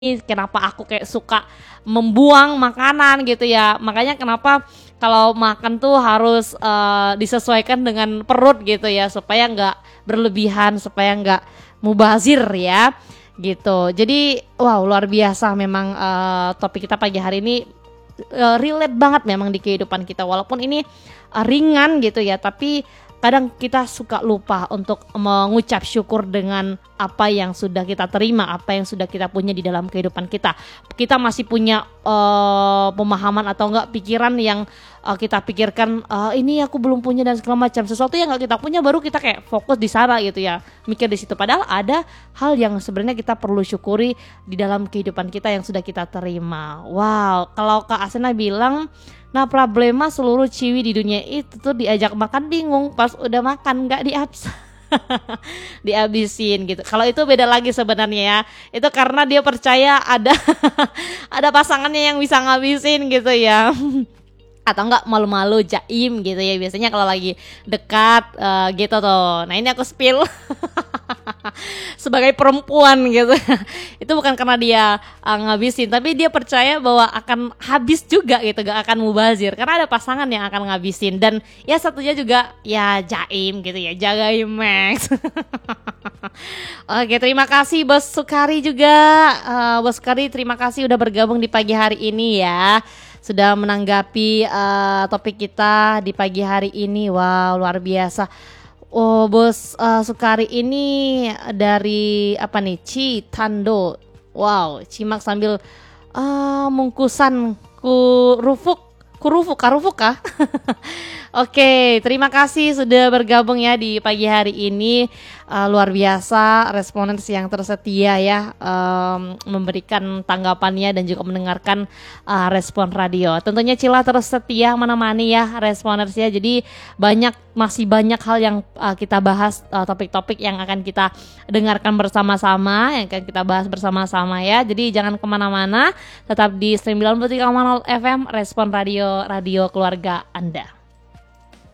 kenapa aku kayak suka membuang makanan gitu ya. Makanya kenapa kalau makan tuh harus disesuaikan dengan perut gitu ya, supaya nggak berlebihan, supaya nggak mubazir ya gitu. Jadi wow, luar biasa memang topik kita pagi hari ini relate banget memang di kehidupan kita, walaupun ini ringan gitu ya, tapi kadang kita suka lupa untuk mengucap syukur dengan apa yang sudah kita terima, apa yang sudah kita punya di dalam kehidupan kita. Kita masih punya pemahaman atau enggak pikiran yang kita pikirkan ini aku belum punya dan segala macam. Sesuatu yang enggak kita punya baru kita kayak fokus di sana gitu ya, mikir di situ. Padahal ada hal yang sebenarnya kita perlu syukuri di dalam kehidupan kita yang sudah kita terima. Wow, kalau Kak Asena bilang, nah problema seluruh ciwi di dunia itu tuh diajak makan bingung, pas udah makan nggak dihabisin gitu. Kalau itu beda lagi sebenarnya ya. Itu karena dia percaya ada ada pasangannya yang bisa ngabisin gitu ya. Atau enggak malu-malu jaim gitu ya, biasanya kalau lagi dekat gitu tuh. Nah ini aku spill sebagai perempuan gitu. Itu bukan karena dia ngabisin, tapi dia percaya bahwa akan habis juga gitu, gak akan mubazir karena ada pasangan yang akan ngabisin. Dan ya satunya juga ya jaim gitu ya, jagain Max. Oke, terima kasih Bos Sukari juga. Bos Sukari terima kasih udah bergabung di pagi hari ini ya, sudah menanggapi topik kita di pagi hari ini. Wow, luar biasa. Oh, Bos Sukari ini dari apa nih? Citando. Wow, cimak sambil mungkusan kurufuk kah? Oke, terima kasih sudah bergabung ya di pagi hari ini. Luar biasa responders yang tersetia ya, memberikan tanggapannya dan juga mendengarkan respon radio. Tentunya Cila terus setia menemani ya responders ya. Jadi masih banyak hal yang kita bahas, topik-topik yang akan kita dengarkan bersama-sama, yang akan kita bahas bersama-sama ya. Jadi jangan kemana-mana, tetap di 93,0 FM Respon Radio, radio keluarga Anda.